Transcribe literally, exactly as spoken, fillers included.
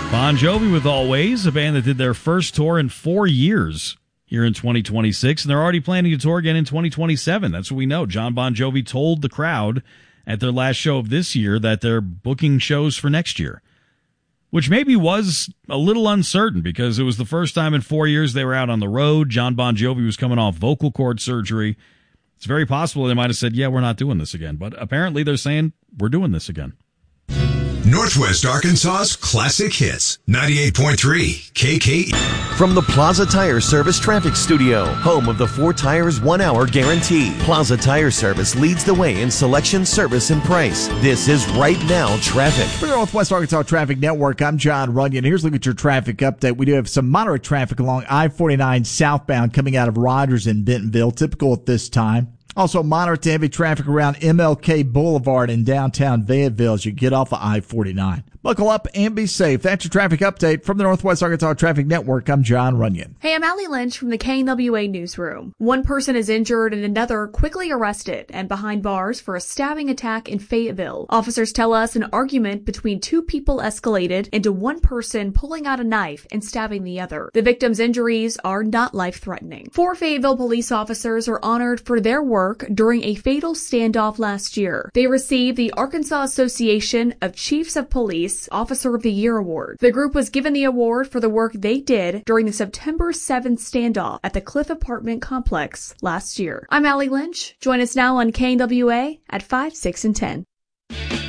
Bon Jovi with Always, a band that did their first tour in four years here in twenty twenty-six, and they're already planning to tour again in twenty twenty-seven. That's what we know. John Bon Jovi told the crowd at their last show of this year that they're booking shows for next year, which maybe was a little uncertain because it was the first time in four years they were out on the road. John Bon Jovi was coming off vocal cord surgery. It's very possible they might have said, yeah, we're not doing this again. But apparently they're saying, we're doing this again. Northwest Arkansas's classic hits, ninety-eight point three K K E. From the Plaza Tire Service Traffic Studio, home of the four tires, one hour guarantee. Plaza Tire Service leads the way in selection, service, and price. This is Right Now Traffic. For the Northwest Arkansas Traffic Network, I'm John Runyon. Here's a look at your traffic update. We do have some moderate traffic along I forty-nine southbound coming out of Rogers in Bentonville, typical at this time. Also, moderate to heavy traffic around M L K Boulevard in downtown Fayetteville as you get off of I forty-nine. Buckle up and be safe. That's your traffic update from the Northwest Arkansas Traffic Network. I'm John Runyon. Hey, I'm Allie Lynch from the K N W A Newsroom. One person is injured and another quickly arrested and behind bars for a stabbing attack in Fayetteville. Officers tell us an argument between two people escalated into one person pulling out a knife and stabbing the other. The victim's injuries are not life-threatening. Four Fayetteville police officers are honored for their work during a fatal standoff last year. They received the Arkansas Association of Chiefs of Police Officer of the Year Award. The group was given the award for the work they did during the September seventh standoff at the Cliff Apartment Complex last year. I'm Allie Lynch. Join us now on K N W A at five, six, and ten.